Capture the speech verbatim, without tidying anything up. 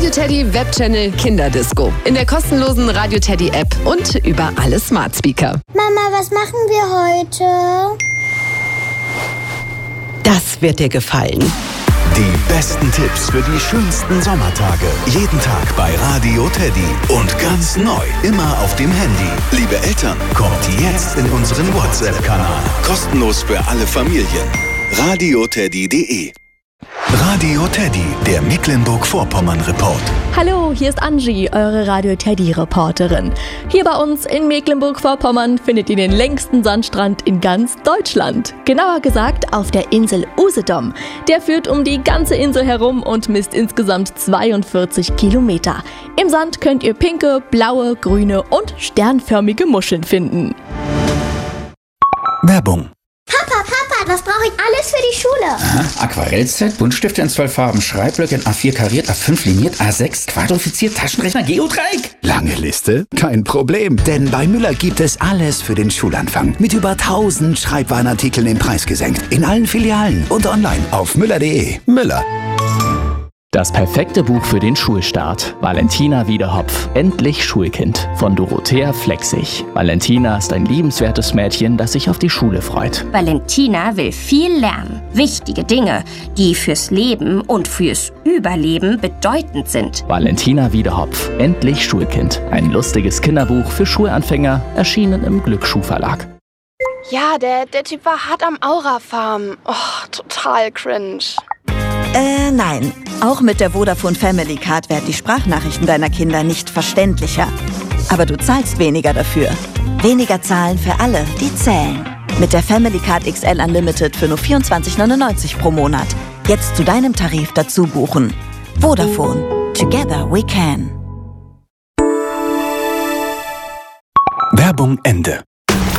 Radio Teddy Webchannel Kinderdisco. In der kostenlosen Radio Teddy App und über alle Smart Speaker. Mama, was machen wir heute? Das wird dir gefallen. Die besten Tipps für die schönsten Sommertage. Jeden Tag bei Radio Teddy. Und ganz neu, immer auf dem Handy. Liebe Eltern, kommt jetzt in unseren WhatsApp-Kanal. Kostenlos für alle Familien. radioteddy punkt de Radio Teddy, der Mecklenburg-Vorpommern-Report. Hallo, hier ist Angie, eure Radio Teddy-Reporterin. Hier bei uns in Mecklenburg-Vorpommern findet ihr den längsten Sandstrand in ganz Deutschland. Genauer gesagt auf der Insel Usedom. Der führt um die ganze Insel herum und misst insgesamt zweiundvierzig Kilometer. Im Sand könnt ihr pinke, blaue, grüne und sternförmige Muscheln finden. Werbung. Papa, Papa, was brauche ich alles für die Schule? Aha, Aquarellset, Buntstifte in zwölf Farben, Schreibblöcke in A vier kariert, A fünf liniert, A sechs quadrifiziert, Taschenrechner, Geodreieck. Lange Liste? Kein Problem, denn bei Müller gibt es alles für den Schulanfang. Mit über tausend Schreibwarenartikeln im Preis gesenkt. In allen Filialen und online auf müller punkt de. Müller. Das perfekte Buch für den Schulstart. Valentina Wiedehopf, endlich Schulkind. Von Dorothea Flexig. Valentina ist ein liebenswertes Mädchen, das sich auf die Schule freut. Valentina will viel lernen. Wichtige Dinge, die fürs Leben und fürs Überleben bedeutend sind. Valentina Wiedehopf, endlich Schulkind. Ein lustiges Kinderbuch für Schulanfänger, erschienen im Glücksschuhverlag. Ja, der, der Typ war hart am Aura-Farm. Oh, total cringe. Äh, nein. Auch mit der Vodafone Family Card werden die Sprachnachrichten deiner Kinder nicht verständlicher. Aber du zahlst weniger dafür. Weniger zahlen für alle, die zählen. Mit der Family Card X L Unlimited für nur vierundzwanzig neunundneunzig pro Monat. Jetzt zu deinem Tarif dazu buchen. Vodafone. Together we can. Werbung Ende.